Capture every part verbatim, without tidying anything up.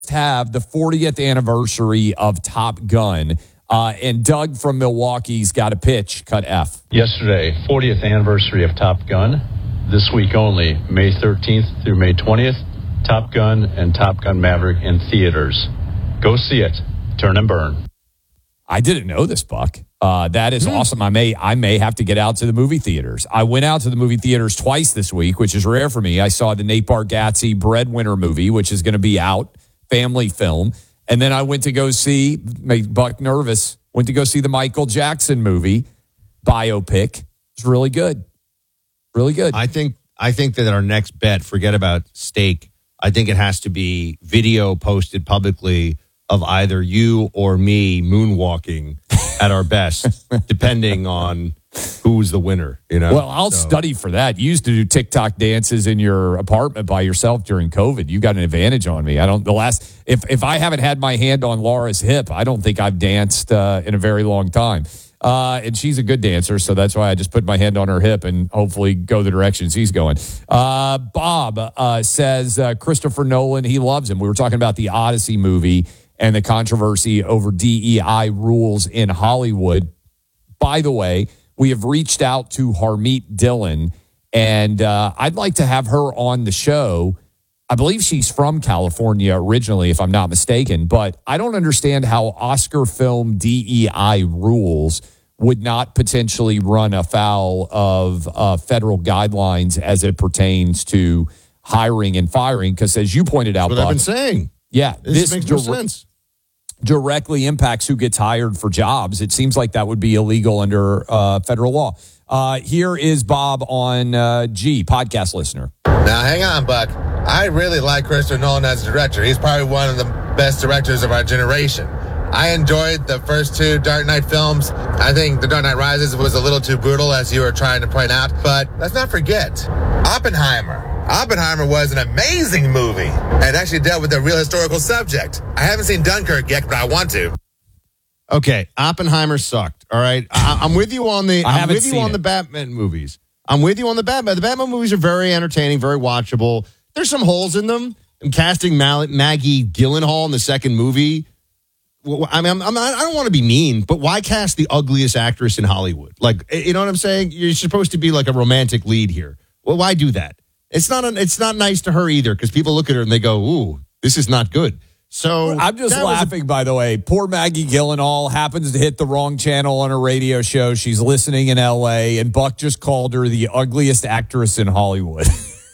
have the fortieth anniversary of Top Gun. Uh, and Doug from Milwaukee's got a pitch, cut F. Yesterday, fortieth anniversary of Top Gun. This week only, May thirteenth through May twentieth, Top Gun and Top Gun Maverick in theaters. Go see it. Turn and burn. I didn't know this, Buck. Uh, that is mm. awesome. I may I may have to get out to the movie theaters. I went out to the movie theaters twice this week, which is rare for me. I saw the Nate Bargatze Breadwinner movie, which is going to be out, family film. And then I went to go see, made Buck nervous, went to go see the Michael Jackson movie, biopic. It's really good. Really good. I think I think that our next bet, forget about steak, I think it has to be video posted publicly of either you or me moonwalking at our best, depending on who's the winner. You know. Well, I'll so. study for that. You used to do TikTok dances in your apartment by yourself during COVID. You got an advantage on me. I don't. The last if if I haven't had my hand on Laura's hip, I don't think I've danced uh, in a very long time. Uh, and she's a good dancer, so that's why I just put my hand on her hip and hopefully go the directions he's going. Uh, Bob uh, says uh, Christopher Nolan, he loves him. We were talking about the Odyssey movie and the controversy over D E I rules in Hollywood. By the way, we have reached out to Harmeet Dillon, and uh, I'd like to have her on the show. I believe she's from California originally, if I'm not mistaken, but I don't understand how Oscar film D E I rules would not potentially run afoul of uh, federal guidelines as it pertains to hiring and firing. Because as you pointed out, That's what Buck, I've been saying. Yeah, this, this makes no dire- sense. directly impacts who gets hired for jobs. It seems like that would be illegal under uh, federal law. Uh, here is Bob on uh, G, podcast listener. Now, hang on, Buck. I really like Christopher Nolan as a director. He's probably one of the best directors of our generation. I enjoyed the first two Dark Knight films. I think The Dark Knight Rises was a little too brutal, as you were trying to point out. But let's not forget, Oppenheimer. Oppenheimer was an amazing movie and actually dealt with a real historical subject. I haven't seen Dunkirk yet, but I want to. Okay, Oppenheimer sucked. All right, I, I'm with you on the. I I'm with you on it. the Batman movies. I'm with you on the Batman. The Batman movies are very entertaining, very watchable. There's some holes in them. I'm casting Mal- Maggie Gyllenhaal in the second movie. Well, I mean, I'm, I'm not, I don't want to be mean, but why cast the ugliest actress in Hollywood? Like, you know what I'm saying? You're supposed to be like a romantic lead here. Well, why do that? It's not. An, it's not nice to her either, because people look at her and they go, "Ooh, this is not good." So I'm just laughing, a- by the way. Poor Maggie Gyllenhaal happens to hit the wrong channel on her radio show. She's listening in L A, and Buck just called her the ugliest actress in Hollywood.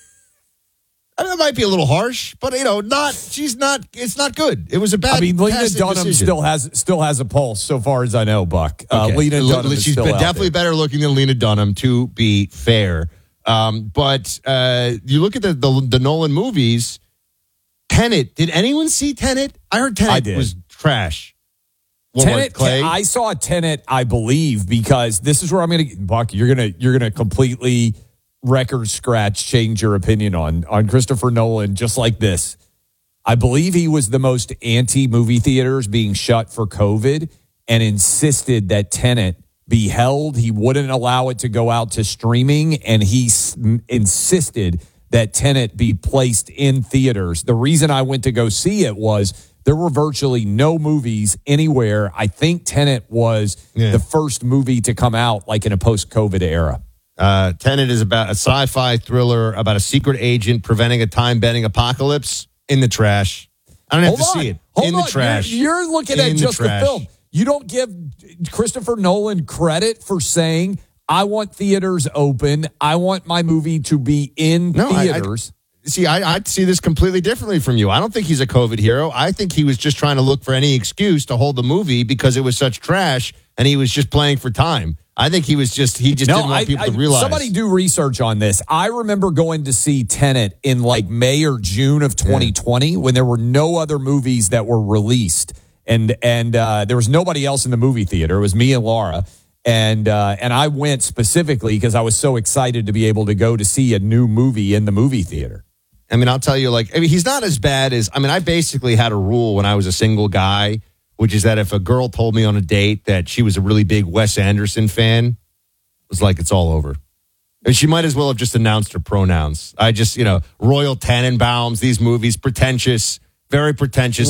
I mean, that might be a little harsh, but you know, not. She's not. It's not good. It was a bad. I mean, Lena Dunham decision. still has still has a pulse, so far as I know, Buck. Uh, okay. Lena L- Dunham is she's still been out definitely there. better looking than Lena Dunham, to be fair. Um, but uh, you look at the, the the Nolan movies. Tenet. Did anyone see Tenet? I heard Tenet I did. was trash. What, Tenet. what, Clay? I saw Tenet, I believe, because this is where I'm going to Buck. You're gonna you're gonna completely record scratch change your opinion on on Christopher Nolan just like this. I believe he was the most anti movie theaters being shut for COVID and insisted that Tenet be held. He wouldn't allow it to go out to streaming, and he s- insisted that Tenet be placed in theaters. The reason I went to go see it was there were virtually no movies anywhere. I think Tenet was yeah. the first movie to come out like in a post-COVID era. Uh, Tenet is about a sci-fi thriller about a secret agent preventing a time-bending apocalypse. In the trash. I don't have Hold to on. see it. Hold in on. the trash. You're, you're looking in at the just the trash. film. You don't give Christopher Nolan credit for saying, I want theaters open. I want my movie to be in no, theaters. I, I, see, I, I see this completely differently from you. I don't think he's a COVID hero. I think he was just trying to look for any excuse to hold the movie because it was such trash, and he was just playing for time. I think he was just, he just no, didn't want I, people I, to realize. Somebody do research on this. I remember going to see Tenet in like May or June of twenty twenty yeah. when there were no other movies that were released. And and uh, there was nobody else in the movie theater. It was me and Laura. And uh, and I went specifically because I was so excited to be able to go to see a new movie in the movie theater. I mean, I'll tell you, like, I mean, he's not as bad as, I mean, I basically had a rule when I was a single guy, which is that if a girl told me on a date that she was a really big Wes Anderson fan, it was like, it's all over. And she might as well have just announced her pronouns. I just, you know, Royal Tenenbaums, these movies, pretentious, very pretentious.